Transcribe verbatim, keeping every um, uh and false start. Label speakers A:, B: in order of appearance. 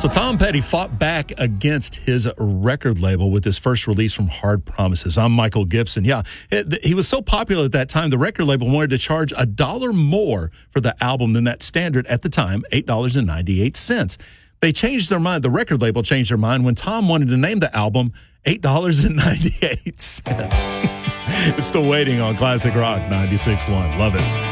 A: So Tom Petty fought back against his record label with his first release from Hard Promises. I'm Michael Gibson. Yeah, it, he was so popular at that time, the record label wanted to charge a dollar more for the album than that standard at the time, eight dollars and ninety-eight cents. They changed their mind. The record label changed their mind when Tom wanted to name the album eight dollars and ninety-eight cents. It's still waiting on Classic Rock ninety-six point one. Love it.